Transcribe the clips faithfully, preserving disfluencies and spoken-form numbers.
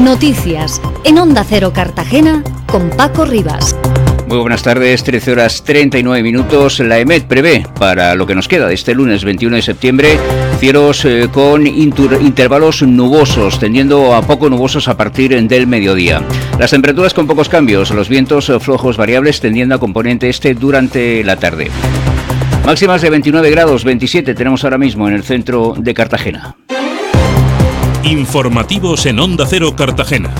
Noticias en Onda Cero Cartagena con Paco Rivas. Muy buenas tardes, trece horas treinta y nueve minutos. La EMET prevé para lo que nos queda de este lunes veintiuno de septiembre cielos eh, con inter- intervalos nubosos, tendiendo a poco nubosos a partir del mediodía. Las temperaturas con pocos cambios, los vientos eh, flojos variables tendiendo a componente este durante la tarde. Máximas de veintinueve grados, veintisiete tenemos ahora mismo en el centro de Cartagena. Informativos en Onda Cero Cartagena.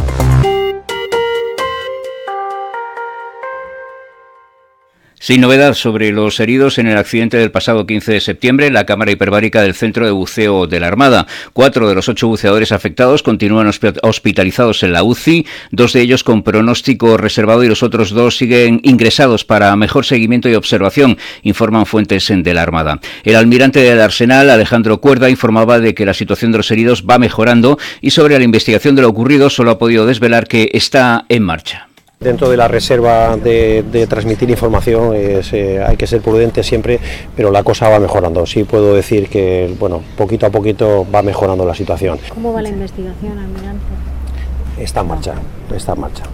Sin novedad sobre los heridos en el accidente del pasado quince de septiembre, la cámara hiperbárica del Centro de Buceo de la Armada. Cuatro de los ocho buceadores afectados continúan hospitalizados en la U C I, dos de ellos con pronóstico reservado y los otros dos siguen ingresados para mejor seguimiento y observación, informan fuentes de la Armada. El almirante del Arsenal, Alejandro Cuerda, informaba de que la situación de los heridos va mejorando y sobre la investigación de lo ocurrido solo ha podido desvelar que está en marcha. Dentro de la reserva de, de transmitir información es, eh, hay que ser prudente siempre, pero la cosa va mejorando. Sí puedo decir que, bueno, poquito a poquito va mejorando la situación. ¿Cómo va la investigación, almirante? Está en marcha, está en marcha.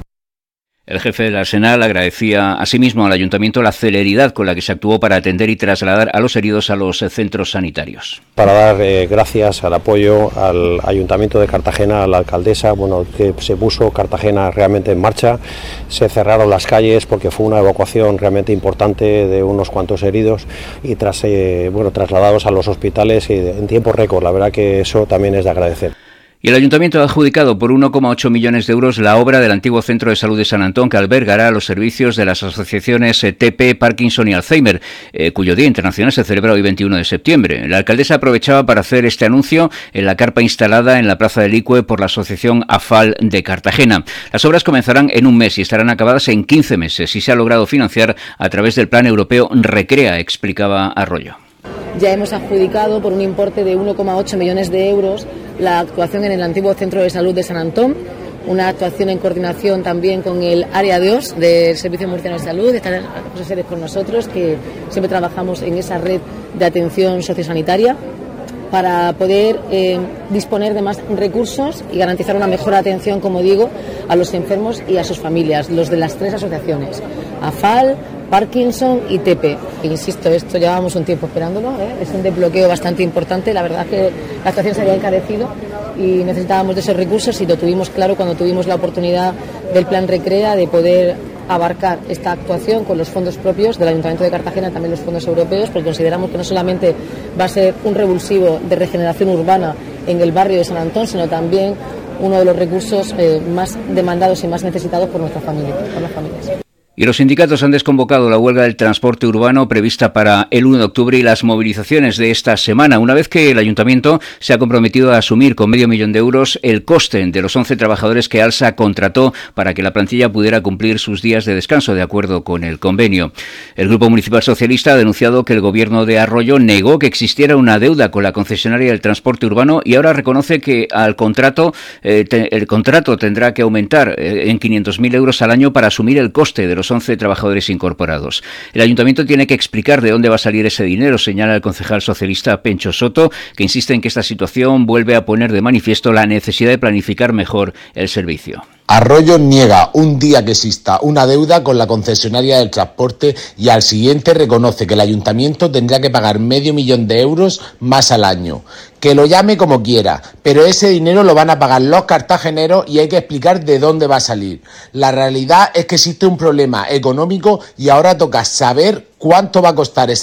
El jefe del Arsenal agradecía asimismo al Ayuntamiento la celeridad con la que se actuó para atender y trasladar a los heridos a los centros sanitarios. Para dar eh, gracias al apoyo al Ayuntamiento de Cartagena, a la alcaldesa, bueno, que se puso Cartagena realmente en marcha, se cerraron las calles porque fue una evacuación realmente importante de unos cuantos heridos y tras eh, bueno trasladados a los hospitales en tiempo récord. La verdad que eso también es de agradecer. Y el Ayuntamiento ha adjudicado por uno coma ocho millones de euros la obra del antiguo Centro de Salud de San Antón, que albergará los servicios de las asociaciones T P, Parkinson y Alzheimer, eh, cuyo Día Internacional se celebra hoy veintiuno de septiembre. La alcaldesa aprovechaba para hacer este anuncio en la carpa instalada en la Plaza del Icue por la Asociación AFAL de Cartagena. Las obras comenzarán en un mes y estarán acabadas en quince meses y se ha logrado financiar a través del Plan Europeo Recrea, explicaba Arroyo. Ya hemos adjudicado por un importe de uno coma ocho millones de euros la actuación en el antiguo Centro de Salud de San Antón, una actuación en coordinación también con el área de O S del Servicio Murciano de Salud, están José Sedes con nosotros, que siempre trabajamos en esa red de atención sociosanitaria para poder eh, disponer de más recursos y garantizar una mejor atención, como digo, a los enfermos y a sus familias, los de las tres asociaciones, AFAL, Parkinson y T P. E insisto, esto llevábamos un tiempo esperándolo, ¿eh? Es un desbloqueo bastante importante, la verdad es que la actuación se había encarecido y necesitábamos de esos recursos y lo tuvimos claro cuando tuvimos la oportunidad del Plan Recrea de poder abarcar esta actuación con los fondos propios del Ayuntamiento de Cartagena, también los fondos europeos, porque consideramos que no solamente va a ser un revulsivo de regeneración urbana en el barrio de San Antón, sino también uno de los recursos eh, más demandados y más necesitados por nuestra familia, por las familias. Y los sindicatos han desconvocado la huelga del transporte urbano prevista para el uno de octubre y las movilizaciones de esta semana, una vez que el Ayuntamiento se ha comprometido a asumir con medio millón de euros el coste de los once trabajadores que ALSA contrató para que la plantilla pudiera cumplir sus días de descanso de acuerdo con el convenio. El Grupo Municipal Socialista ha denunciado que el Gobierno de Arroyo negó que existiera una deuda con la concesionaria del transporte urbano y ahora reconoce que al contrato eh, te, el contrato tendrá que aumentar eh, en quinientos mil euros al año para asumir el coste de los once trabajadores incorporados. El Ayuntamiento tiene que explicar de dónde va a salir ese dinero, señala el concejal socialista Pencho Soto, que insiste en que esta situación vuelve a poner de manifiesto la necesidad de planificar mejor el servicio. Arroyo niega un día que exista una deuda con la concesionaria del transporte y al siguiente reconoce que el ayuntamiento tendrá que pagar medio millón de euros más al año. Que lo llame como quiera, pero ese dinero lo van a pagar los cartageneros y hay que explicar de dónde va a salir. La realidad es que existe un problema económico y ahora toca saber cuánto va a costar esa